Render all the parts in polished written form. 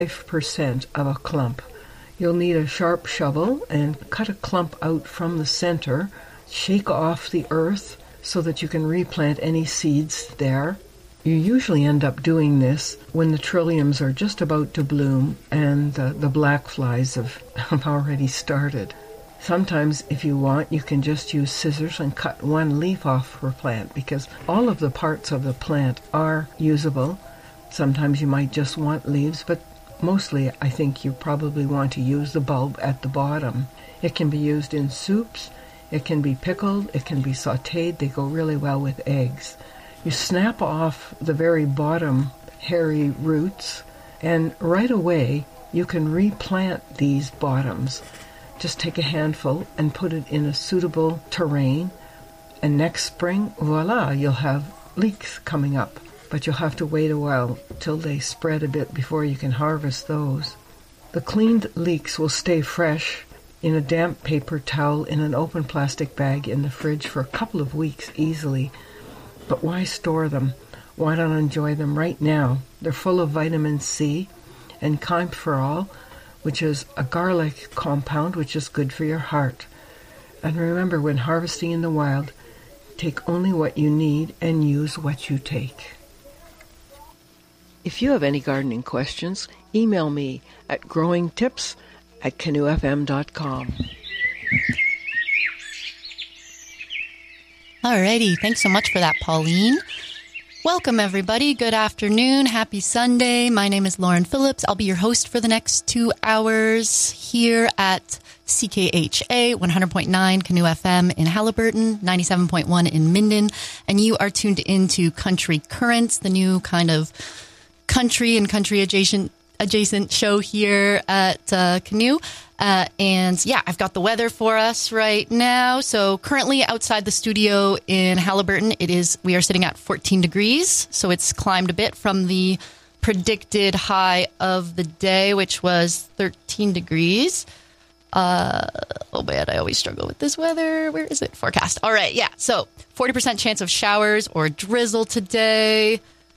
5% of a clump. You'll need a sharp shovel and cut a clump out from the center. Shake off the earth so that you can replant any seeds there. You usually end up doing this when the trilliums are just about to bloom and the black flies have already started. Sometimes, if you want, you can just use scissors and cut one leaf off per plant because all of the parts of the plant are usable. Sometimes you might just want leaves, but mostly I think you probably want to use the bulb at the bottom. It can be used in soups, it can be pickled, it can be sautéed. They go really well with eggs. You snap off the very bottom hairy roots, and right away you can replant these bottoms. Just take a handful and put it in a suitable terrain, and next spring, voila, you'll have leeks coming up. But you'll have to wait a while till they spread a bit before you can harvest those. The cleaned leeks will stay fresh in a damp paper towel in an open plastic bag in the fridge for a couple of weeks easily. But why store them? Why not enjoy them right now? They're full of vitamin C and kaempferol, which is a garlic compound which is good for your heart. And remember, when harvesting in the wild, take only what you need and use what you take. If you have any gardening questions, email me at growingtips@canoefm.com. Alrighty, thanks so much for that, Pauline. Welcome, everybody. Good afternoon. Happy Sunday. My name is Lauren Phillips. I'll be your host for the next 2 hours here at CKHA 100.9 Canoe FM in Haliburton, 97.1 in Minden, and you are tuned into Country Currents, the new kind of country and country adjacent show here at Canoe. And yeah, I've got the weather for us right now. So currently outside the studio in Haliburton, we are sitting at 14 degrees. So it's climbed a bit from the predicted high of the day, which was 13 degrees. Oh man, I always struggle with this weather. Where is it? Forecast. All right. Yeah. So 40% chance of showers or drizzle today.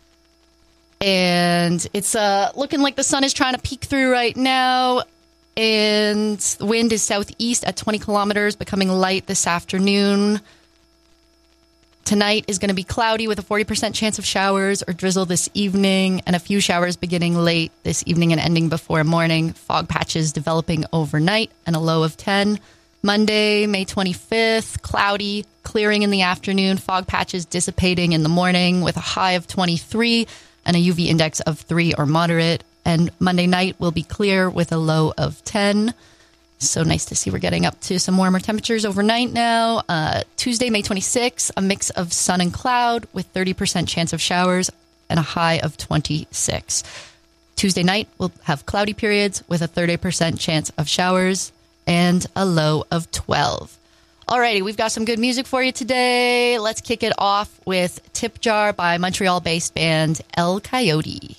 And it's looking like the sun is trying to peek through right now. And the wind is southeast at 20 kilometers, becoming light this afternoon. Tonight is going to be cloudy with a 40% chance of showers or drizzle this evening, and a few showers beginning late this evening and ending before morning. Fog patches developing overnight and a low of 10. Monday, May 25th, cloudy, clearing in the afternoon, fog patches dissipating in the morning with a high of 23 and a UV index of 3 or moderate. And Monday night will be clear with a low of 10. So nice to see we're getting up to some warmer temperatures overnight now. Tuesday, May 26th, a mix of sun and cloud with 30% chance of showers and a high of 26. Tuesday night, we'll have cloudy periods with a 30% chance of showers and a low of 12. Alrighty, we've got some good music for you today. Let's kick it off with Tip Jar by Montreal-based band El Coyote.